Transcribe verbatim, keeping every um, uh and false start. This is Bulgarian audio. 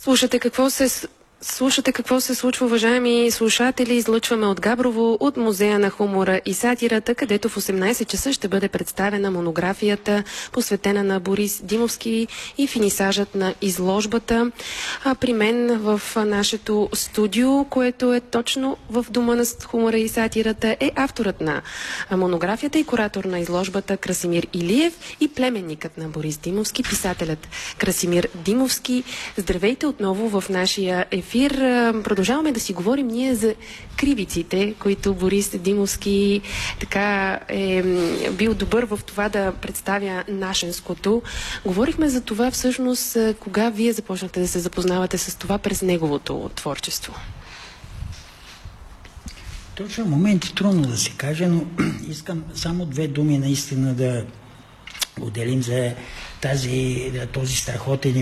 Слушате какво се... Слушате какво се случва, уважаеми слушатели. Излъчваме от Габрово, от Музея на хумора и сатирата, където в осемнайсет часа ще бъде представена монографията, посветена на Борис Димовски и финисажът на изложбата. А при мен в нашето студио, което е точно в Дома на хумора и сатирата, е авторът на монографията и куратор на изложбата Красимир Илиев и племенникът на Борис Димовски, писателят Красимир Димовски. Здравейте отново в нашия ефир. Продължаваме да си говорим ние за кривиците, които Борис Димовски така е бил добър в това да представя нашенското. Говорихме за това всъщност кога вие започнахте да се запознавате с това през неговото творчество. Точно момент е трудно да се каже, но искам само две думи наистина да отделим за тази, този страхотен